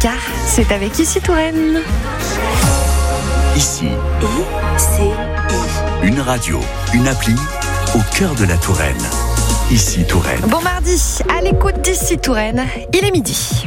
Car c'est avec Ici Touraine. Ici, une radio, une appli au cœur de la Touraine. Ici Touraine. Bon mardi, à l'écoute d'Ici Touraine, il est midi.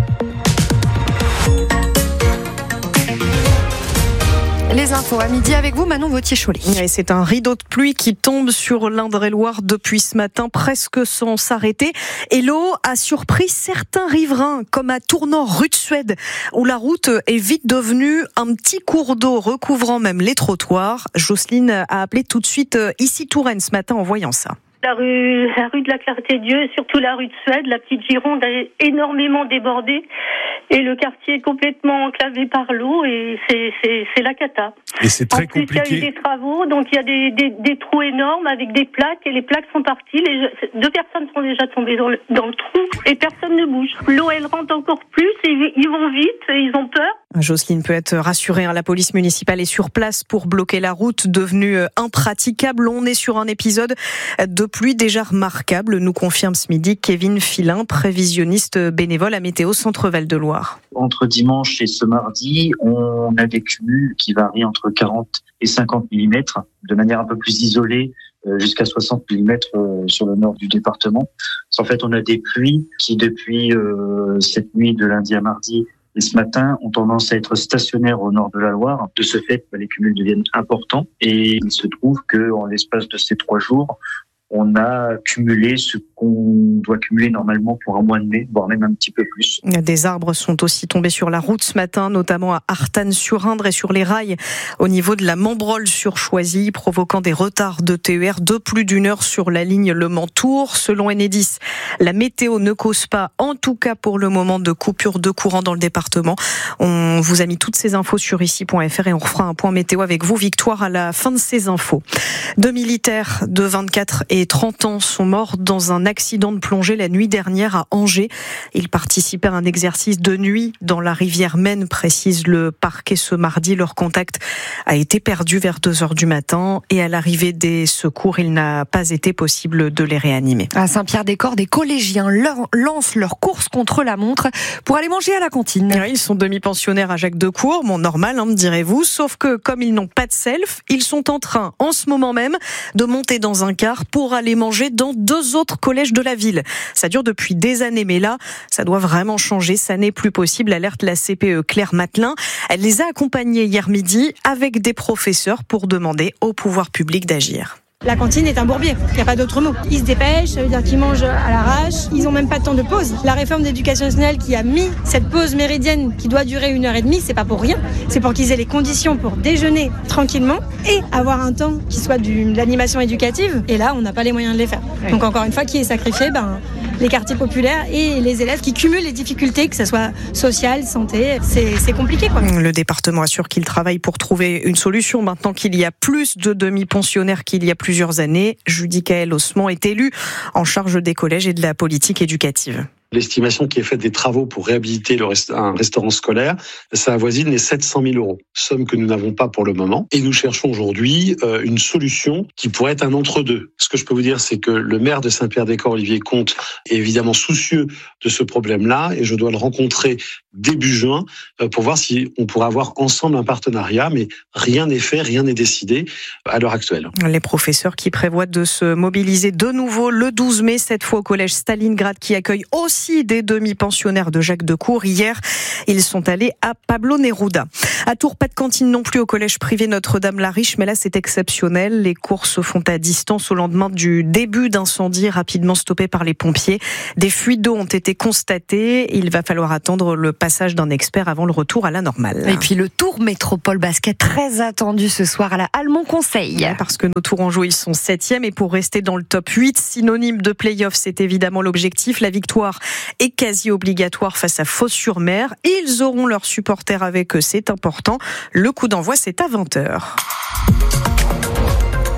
Les infos à midi avec vous, Manon Vauthier-Cholet. Et c'est un rideau de pluie qui tombe sur l'Indre-et-Loire depuis ce matin, presque sans s'arrêter. Et l'eau a surpris certains riverains, comme à Tournant, rue de Suède, où la route est vite devenue un petit cours d'eau recouvrant même les trottoirs. Jocelyne a appelé tout de suite Ici Touraine ce matin en voyant ça. La rue de la Clarté-Dieu, surtout la rue de Suède, la petite Gironde a énormément débordé et le quartier est complètement enclavé par l'eau et c'est la cata. Et c'est très compliqué. En plus, il y a eu des travaux, donc il y a des trous énormes avec des plaques et les plaques sont parties. Deux personnes sont déjà tombées dans le trou et personne ne bouge. L'eau, elle rentre encore plus et ils vont vite et ils ont peur. Jocelyne peut être rassurée, la police municipale est sur place pour bloquer la route devenue impraticable. On est sur un épisode de pluie déjà remarquable, nous confirme ce midi Kevin Filin, prévisionniste bénévole à Météo Centre Val-de-Loire. Entre dimanche et ce mardi, on a des cumuls qui varient entre 40 et 50 mm, de manière un peu plus isolée, jusqu'à 60 mm sur le nord du département. En fait, on a des pluies qui, depuis cette nuit de lundi à mardi, et ce matin, ont tendance à être stationnaires au nord de la Loire. De ce fait, les cumuls deviennent importants et il se trouve qu'en l'espace de ces 3 jours, on a cumulé ce qu'on doit cumuler normalement pour un mois de mai, voire même un petit peu plus. Des arbres sont aussi tombés sur la route ce matin, notamment à Artanne-sur-Indre et sur les rails au niveau de la Montbrol sur Choisy, provoquant des retards de TER de plus d'1 heure sur la ligne Le Mans-Tours. Selon Enedis, la météo ne cause pas, en tout cas pour le moment, de coupure de courant dans le département. On vous a mis toutes ces infos sur ici.fr et on refera un point météo avec vous, Victoire, à la fin de ces infos. 2 militaires de 24 et 30 ans sont morts dans un accident de plongée la nuit dernière à Angers. Ils participaient à un exercice de nuit dans la rivière Maine, précise le parquet ce mardi. Leur contact a été perdu vers 2h du matin et à l'arrivée des secours, il n'a pas été possible de les réanimer. À Saint-Pierre-des-Corps, des collégiens lancent leur course contre la montre pour aller manger à la cantine. Ils sont demi-pensionnaires à Jacques-Decour, normal, me direz-vous, sauf que comme ils n'ont pas de self, ils sont en train, en ce moment même, de monter dans un car pour aller manger dans 2 autres collèges de la ville. Ça dure depuis des années, mais là, ça doit vraiment changer. Ça n'est plus possible, alerte la CPE Claire Matelin. Elle les a accompagnés hier midi avec des professeurs pour demander au pouvoir public d'agir. La cantine est un bourbier, il n'y a pas d'autre mot. Ils se dépêchent, ça veut dire qu'ils mangent à l'arrache, ils n'ont même pas de temps de pause. La réforme d'éducation nationale qui a mis cette pause méridienne qui doit durer 1h30, c'est pas pour rien. C'est pour qu'ils aient les conditions pour déjeuner tranquillement et avoir un temps qui soit de l'animation éducative. Et là, on n'a pas les moyens de les faire. Donc encore une fois, qui est sacrifié ? Les quartiers populaires et les élèves qui cumulent les difficultés, que ce soit sociale, santé, c'est compliqué, quoi. Le département assure qu'il travaille pour trouver une solution maintenant qu'il y a plus de demi-pensionnaires qu'il y a plusieurs années. Judicaël Osman est élu en charge des collèges et de la politique éducative. L'estimation qui est faite des travaux pour réhabiliter un restaurant scolaire, ça avoisine les 700 000 €, somme que nous n'avons pas pour le moment. Et nous cherchons aujourd'hui une solution qui pourrait être un entre-deux. Ce que je peux vous dire, c'est que le maire de Saint-Pierre-des-Corps, Olivier Comte, est évidemment soucieux de ce problème-là et je dois le rencontrer début juin pour voir si on pourra avoir ensemble un partenariat. Mais rien n'est fait, rien n'est décidé à l'heure actuelle. Les professeurs qui prévoient de se mobiliser de nouveau le 12 mai, cette fois au collège Stalingrad qui accueille aussi des demi-pensionnaires de Jacques-Decour. Hier, ils sont allés à Pablo Neruda. À Tours, pas de cantine non plus au collège privé Notre-Dame-la-Riche, mais là c'est exceptionnel. Les cours se font à distance au lendemain du début d'incendie rapidement stoppé par les pompiers. Des fuites d'eau ont été constatées. Il va falloir attendre le passage d'un expert avant le retour à la normale. Et puis le Tour Métropole Basket, très attendu ce soir à la Almond Conseil. Parce que nos Tourangeaux, ils sont 7e et pour rester dans le top 8, synonyme de play-off, c'est évidemment l'objectif. La victoire est quasi obligatoire face à Fos-sur-Mer. Ils auront leurs supporters avec eux, c'est important. Le coup d'envoi, c'est à 20h.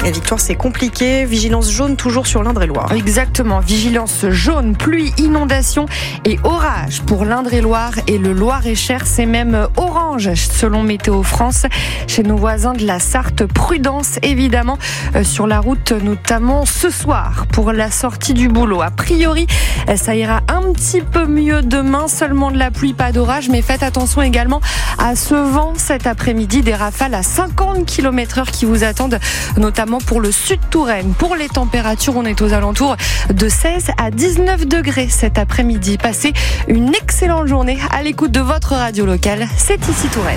Et Victoire, c'est compliqué. Vigilance jaune toujours sur l'Indre-et-Loire. Exactement, vigilance jaune, pluie, inondation et orage pour l'Indre-et-Loire et le Loir-et-Cher. C'est même orange selon Météo France. Chez nos voisins de la Sarthe, prudence évidemment sur la route, notamment ce soir pour la sortie du boulot. A priori, ça ira un petit peu mieux demain, seulement de la pluie, pas d'orage, mais faites attention également à ce vent cet après-midi, des rafales à 50 km/h qui vous attendent, notamment pour le sud Touraine. Pour les températures, on est aux alentours de 16 à 19 degrés cet après-midi. Passez une excellente journée à l'écoute de votre radio locale. C'est ici Touraine.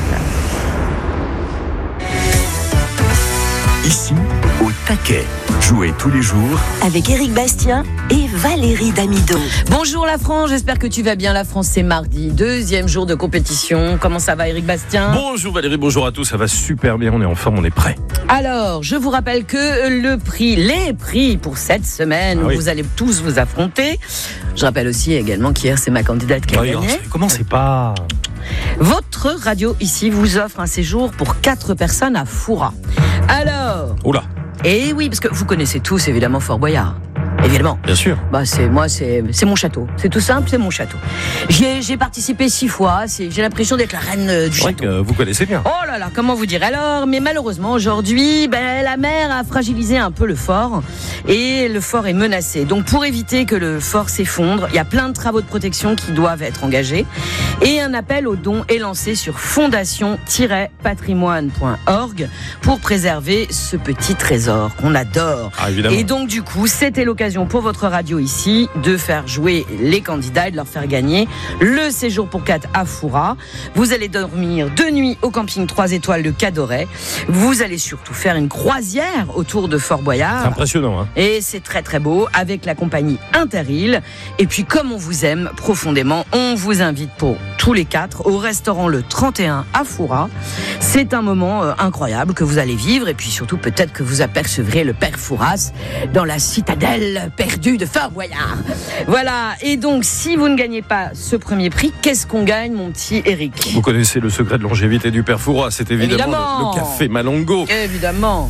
Ici, au taquet. Jouez tous les jours avec Éric Bastien et Valérie Damido. Bonjour la France, j'espère que tu vas bien. La France, c'est mardi, 2e jour de compétition. Comment ça va, Éric Bastien ? Bonjour Valérie, bonjour à tous, ça va super bien, on est en forme, on est prêts. Alors, je vous rappelle que les prix pour cette semaine, où vous allez tous vous affronter. Je rappelle aussi également qu'hier, c'est ma candidate qui a gagné. Commencez pas. Votre radio ici vous offre un séjour pour 4 personnes à Foura. Alors... Oula. Et oui, parce que vous connaissez tous évidemment Fort Boyard. Évidemment. Bien sûr. C'est mon château. C'est tout simple, c'est mon château. J'ai participé 6 fois. J'ai l'impression d'être la reine du château. Que vous connaissez bien. Oh là là, comment vous dire. Alors, mais malheureusement aujourd'hui, la mer a fragilisé un peu le fort et le fort est menacé. Donc, pour éviter que le fort s'effondre, il y a plein de travaux de protection qui doivent être engagés et un appel aux dons est lancé sur fondation-patrimoine.org pour préserver ce petit trésor qu'on adore. Ah, évidemment. Et donc, du coup, c'était l'occasion pour votre radio ici de faire jouer les candidats et de leur faire gagner le séjour pour 4 à Foura. Vous allez dormir 2 nuits au camping 3 étoiles de Cadoret. Vous allez surtout faire une croisière autour de Fort Boyard. C'est impressionnant, hein. Et c'est très très beau avec la compagnie Interil. Et puis comme on vous aime profondément, on vous invite pour tous les 4 au restaurant Le 31 à Foura. C'est un moment incroyable que vous allez vivre et puis surtout peut-être que vous apercevrez le père Fouras dans la citadelle perdue de Fort Boyard. Voilà, et donc si vous ne gagnez pas ce premier prix, qu'est-ce qu'on gagne mon petit Eric ? Vous connaissez le secret de longévité du père Fouras, c'est évidemment le café Malongo. Évidemment.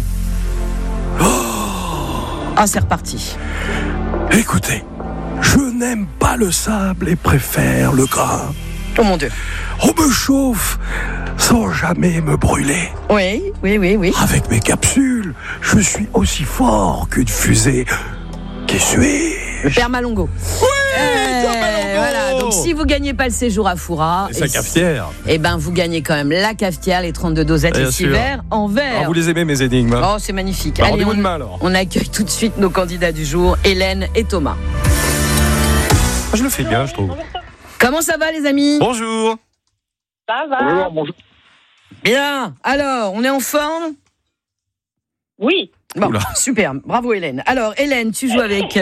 Ah, c'est reparti. Écoutez, je n'aime pas le sable et préfère le grain. Oh mon Dieu. On me chauffe sans jamais me brûler. Oui. Avec mes capsules, je suis aussi fort qu'une fusée. Qui suis-je ? Le père Malongo. Oui, Malongo. Voilà, donc si vous gagnez pas le séjour à Foura, et sa cafetière, vous gagnez quand même la cafetière, les 32 dosettes, les 6 verres en verre. Alors vous les aimez mes énigmes, hein ? Oh, c'est magnifique. Bah, allez, alors. On accueille tout de suite nos candidats du jour, Hélène et Thomas. Je le fais bien, je trouve. Comment ça va les amis ? Bonjour. Ça va ? Bonjour. Bien. Alors, on est en forme ? Oui. Bon, super, bravo Hélène. Alors Hélène, tu joues avec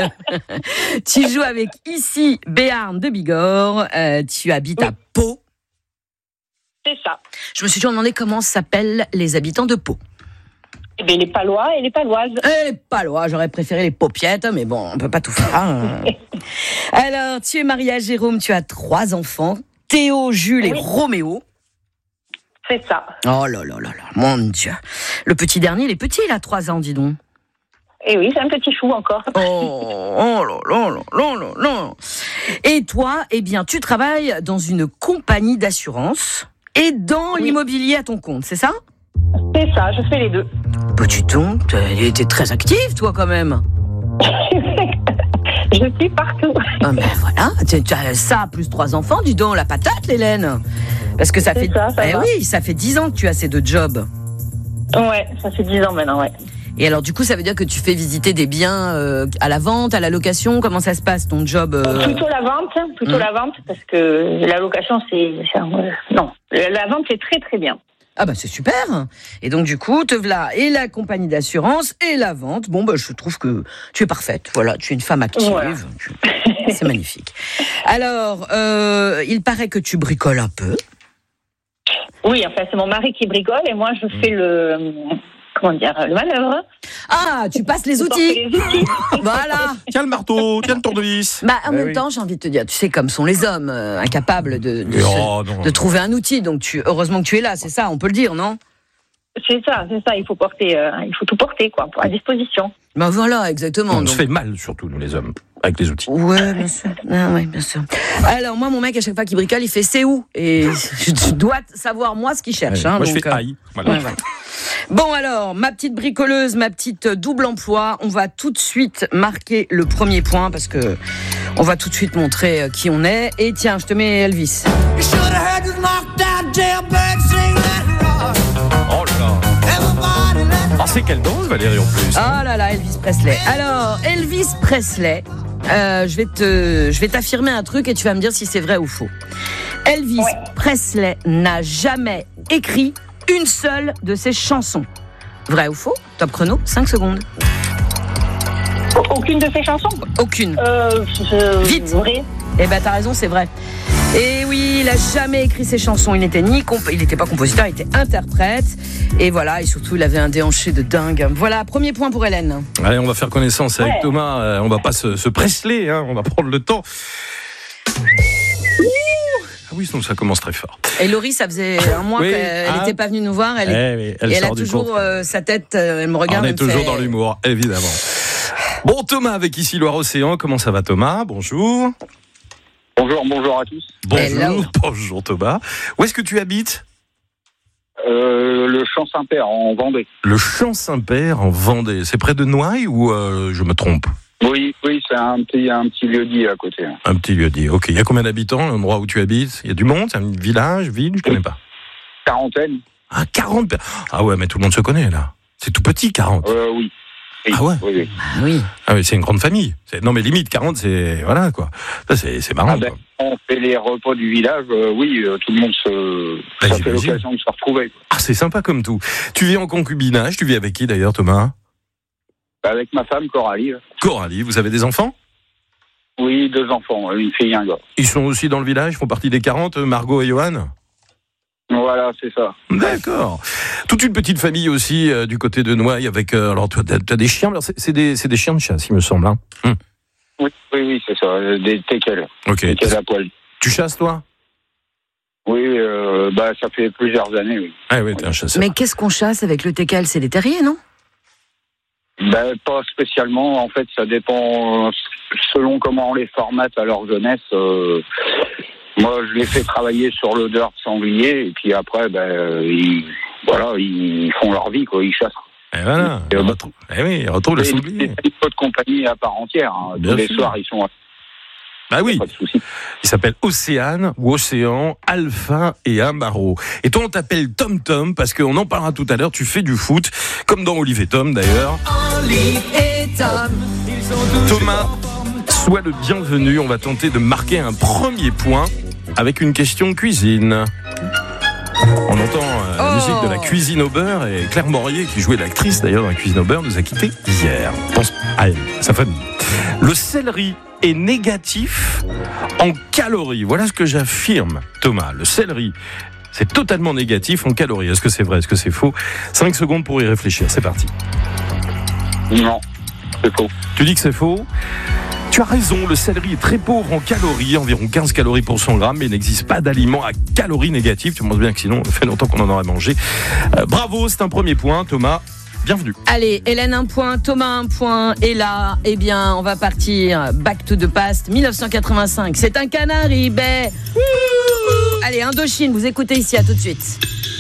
ici Béarn de Bigorre. Tu habites à Pau. C'est ça. Je me suis toujours demandé comment s'appellent les habitants de Pau. Eh bien, les Palois et les Paloises. Les Palois, j'aurais préféré les Paupiettes, mais bon, on peut pas tout faire. Hein. Alors, tu es mariée à Jérôme, tu as 3 enfants, Théo, Jules et Roméo. C'est ça. Oh là là là là, mon Dieu. Le petit dernier, il est petit, il a 3 ans, dis donc. Eh oui, c'est un petit chou encore. Oh là là là là là là. Et toi, eh bien, tu travailles dans une compagnie d'assurance et dans l'immobilier à ton compte, c'est ça ? C'est ça, je fais les deux. Petit ton, t'es très active, toi, quand même. Je suis partout. Ah ben voilà, tu as ça plus 3 enfants, dis donc, la patate, Hélène. Parce que ça fait 10 ans que tu as ces 2 jobs. Ouais, ça fait 10 ans maintenant, ouais. Et alors, du coup, ça veut dire que tu fais visiter des biens à la vente, à la location. Comment ça se passe, ton job Plutôt la vente, parce que la location, non, la vente, c'est très très bien. Ah bah c'est super. Et donc du coup, te voilà et la compagnie d'assurance et la vente. Bon bah je trouve que tu es parfaite. Voilà, tu es une femme active. Voilà. C'est magnifique. Alors, il paraît que tu bricoles un peu. Oui, enfin c'est mon mari qui bricole et moi je fais le manœuvre. Ah, tu passes les outils. Voilà. Tiens le marteau, tiens le tournevis. Bah, en même temps, j'ai envie de te dire, tu sais, comme sont les hommes, incapables de trouver un outil. Donc, heureusement que tu es là, c'est ça, on peut le dire, non ? C'est ça. Il faut tout porter, quoi, à disposition. Ben voilà, exactement. On se fait mal, surtout, nous, les hommes, avec les outils. Ouais, bien sûr. Oui, bien sûr. Alors, moi, mon mec, à chaque fois qu'il bricole, il fait c'est où? Et je dois savoir, moi, ce qu'il cherche. Moi, je fais aïe. Voilà. Ouais. Bon, alors, ma petite bricoleuse, ma petite double emploi, on va tout de suite marquer le premier point parce que on va tout de suite montrer qui on est. Et tiens, je te mets Elvis. Oh là là. Ah, c'est quelle danse, Valérie, en plus. Ah là là, Elvis Presley. Alors, Elvis Presley, je vais t'affirmer un truc et tu vas me dire si c'est vrai ou faux. Elvis Presley n'a jamais écrit une seule de ses chansons. Vrai ou faux? Top chrono, 5 secondes. Aucune de ses chansons? Aucune. Vite. Vrai. Eh ben, t'as raison, c'est vrai. Et oui, il a jamais écrit ses chansons. Il n'était pas compositeur, il était interprète. Et voilà, et surtout, il avait un déhanché de dingue. Voilà, premier point pour Hélène. Allez, on va faire connaissance avec Thomas. On va pas se Presley, hein. On va prendre le temps. Ah oui, ça commence très fort. Et Laurie, ça faisait un mois qu'elle n'était pas venue nous voir. Elle a toujours sa tête, elle me regarde. On est toujours dans l'humour, évidemment. Bon, Thomas avec ici Loire-Océan. Comment ça va, Thomas? Bonjour. Bonjour à tous. Bonjour Thomas. Où est-ce que tu habites? Le Champ Saint-Père en Vendée. Le Champ Saint-Père en Vendée. C'est près de Noailles ou je me trompe? Oui, c'est un petit lieu-dit à côté. Un petit lieu-dit, ok. Il y a combien d'habitants, l'endroit où tu habites? Il y a du monde? C'est un village, ville? Je connais pas. 40. Ah, 40. Ah ouais, mais tout le monde se connaît là. C'est tout petit, 40. Oui. Ah ouais. Oui. Ah oui, c'est une grande famille. Non mais limite 40, c'est voilà quoi. Ça c'est marrant. On fait les repas du village, tout le monde ça fait l'occasion de se retrouver. Ah, c'est sympa comme tout. Tu vis en concubinage, tu vis avec qui d'ailleurs, Thomas? Avec ma femme Coralie. Coralie, vous avez des enfants? Oui, 2 enfants, une fille et un gars. Ils sont aussi dans le village, font partie des 40, Margot et Johan? Voilà, c'est ça. D'accord. Toute une petite famille aussi du côté de Noailles avec. Alors, toi, t'as des chiens. Alors, c'est des chiens de chasse, il me semble. Hein. Oui, c'est ça. Des teckels. Ok. Teckels à poil. Tu chasses, toi? Oui, ça fait plusieurs années. Oui. Ah oui, t'es un chasseur. Mais qu'est-ce qu'on chasse avec le teckel? C'est des terriers, non? Pas spécialement. En fait, ça dépend selon comment on les formate à leur jeunesse. Moi, je les fais travailler sur l'odeur de sanglier, et puis après, ils font leur vie, quoi. Ils chassent. Et voilà. Ils retrouvent le sanglier. C'est une de compagnie à part entière. Hein. Tous les soirs, ils sont. Bah oui. Pas de souci. Il s'appelle Océane ou Océan, Alpha et Amaro. Et toi, on t'appelle Tom Tom parce qu'on en parlera tout à l'heure. Tu fais du foot, comme dans Olive et Tom d'ailleurs. Olive et Tom. Thomas, sois le bienvenu. On va tenter de marquer un premier point avec une question cuisine. On entend la musique de la cuisine au beurre et Claire Morier, qui jouait l'actrice d'ailleurs dans la cuisine au beurre, nous a quittés hier. Pense à elle, sa famille. Le céleri est négatif en calories. Voilà ce que j'affirme, Thomas. Le céleri, c'est totalement négatif en calories. Est-ce que c'est vrai? Est-ce que c'est faux? 5 secondes pour y réfléchir. C'est parti. Non, c'est faux. Tu dis que c'est faux? Tu as raison, le céleri est très pauvre en calories, environ 15 calories pour 100 grammes, mais il n'existe pas d'aliment à calories négatives. Tu penses bien que sinon, ça fait longtemps qu'on en aurait mangé. Bravo, c'est un premier point, Thomas. Bienvenue. Allez, Hélène 1 point, Thomas 1 point, et là, on va partir back to the past, 1985. C'est un canari, Allez, Indochine, vous écoutez ici, à tout de suite.